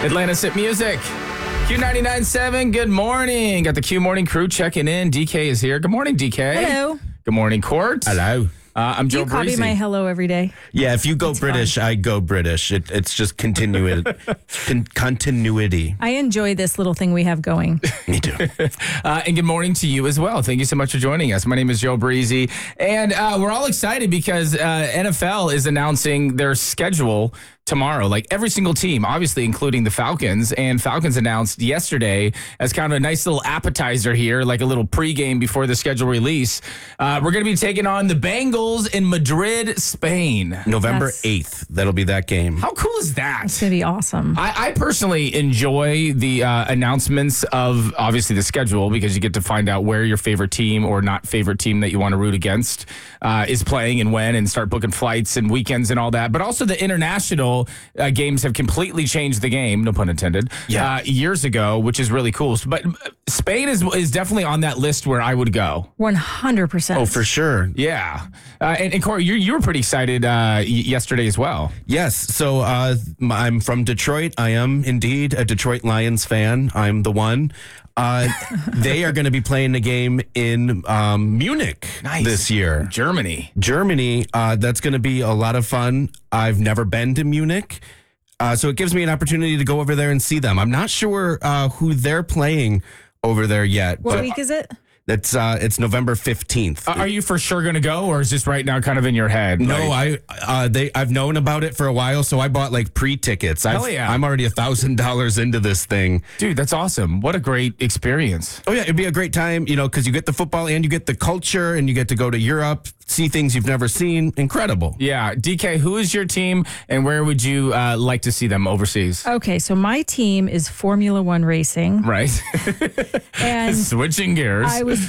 Atlantis Hit Music. Q99.7, good morning. Got the Q Morning crew checking in. DK is here. Good morning, DK. Hello. Good morning, Court. Hello. I'm Joe You copy Breezy. my hello every day. Yeah, if you go British, I go British. It's just continuity. I enjoy this little thing we have going. Me too. And good morning to you as well. Thank you so much for joining us. My name is Joe Breezy. And we're all excited because NFL is announcing their schedule tomorrow, like every single team, obviously including the Falcons. And Falcons announced yesterday as kind of a nice little appetizer here, like a little pregame before the schedule release. We're going to be taking on the Bengals in Madrid, Spain. November Yes. 8th. That'll be that game. How cool is that? It's going to be awesome. I personally enjoy the announcements of obviously the schedule because you get to find out where your favorite team or not favorite team that you want to root against is playing and when, and start booking flights and weekends and all that. But also the international games have completely changed the game, no pun intended, years ago, which is really cool. But Spain is definitely on that list where I would go. 100%. Oh, for sure. Yeah. And Corey, you were pretty excited yesterday as well. Yes. So I'm from Detroit. I am indeed a Detroit Lions fan. I'm the one. They are going to be playing the game in Munich this year. Germany. That's going to be a lot of fun. I've never been to Munich. So it gives me an opportunity to go over there and see them. I'm not sure who they're playing over there yet. What but week is it? it's November 15th. Are you for sure going to go, or is this right now kind of in your head? No, Like- I've known about it for a while, so I bought like pre-tickets. Hell yeah. I'm already $1,000 into this thing. Dude, that's awesome. What a great experience. Oh yeah, it'd be a great time, because you get the football and you get the culture and you get to go to Europe, see things you've never seen. Incredible. Yeah. DK, who is your team and where would you like to see them overseas? Okay, so my team is Formula One racing. Right. And Switching gears.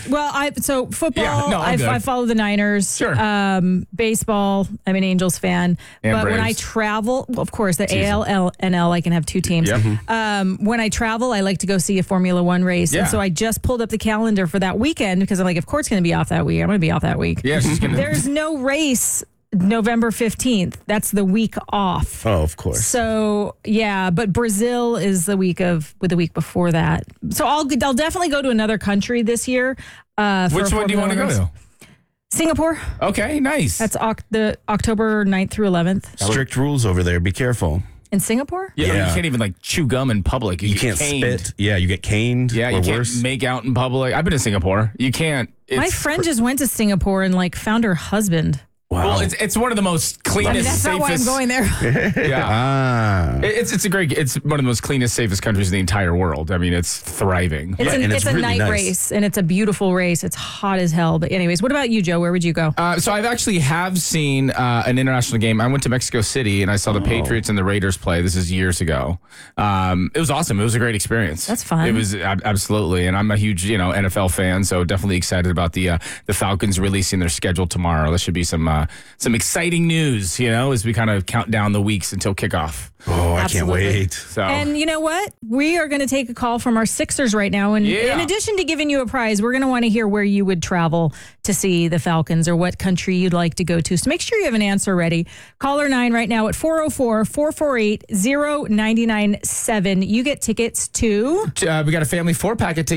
so football, Yeah, no, I'm good. I follow the Niners. Sure. Baseball, I'm an Angels fan. And but when I Braves. travel, of course, the AL, NL, I can have two teams. Yep. When I travel, I like to go see a Formula One race. Yeah. And so I just pulled up the calendar for that weekend because I'm like, of course, it's going to be off that week. I'm going to be off that week. Yeah, she's going to. There's no race November 15th. That's the week off. Oh, of course. So yeah, but Brazil is the week before that. So I'll definitely go to another country this year. Which one do you want to go to? Singapore. Okay, nice. That's the October 9th through 11th. Strict rules over there. Be careful. In Singapore? yeah, Yeah. you can't even like chew gum in public. You get can't caned. spit. Yeah, you get caned. Yeah, or you can't worse. make out in public. I've been to Singapore. You can't. My friend just went to Singapore and like found her husband. Wow. Well, it's one of the most cleanest, That's not why I'm safest. going there. Yeah. It's one of the most cleanest, safest countries in the entire world. I mean, it's thriving. It's, and it's it's a really night nice. race and it's a beautiful race. It's hot as hell. But anyways, what about you, Joe? Where would you go? So I've actually seen an international game. I went to Mexico City and I saw the Patriots and the Raiders play. This is years ago. It was awesome. It was a great experience. That's fun. It was absolutely, and I'm a huge NFL fan, so definitely excited about the Falcons releasing their schedule tomorrow. There should be some exciting news, as we kind of count down the weeks until kickoff. Oh, I can't Absolutely. wait. So And you know what? We are going to take a call from our Sixers right now. And Yeah. in addition to giving you a prize, we're going to want to hear where you would travel to see the Falcons or what country you'd like to go to. So make sure you have an answer ready. Caller 9 right now at 404-448-0997. You get tickets to... we got a family 4-pack of tickets